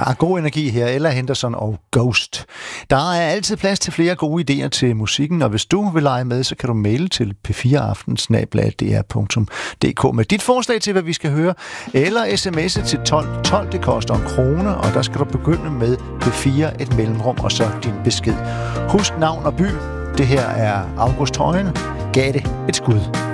Der er god energi her. Ella Henderson og Ghost. Der er altid plads til flere gode idéer til musikken, og hvis du vil lege med, så kan du maile til p4aften@dr.dk med dit forslag til, hvad vi skal høre, eller sms'e til 1212. Det koster 1 kroner, og der skal du begynde med P4, et mellemrum, og så din besked. Husk navn og by. Det her er August Højne. Gav det et skud.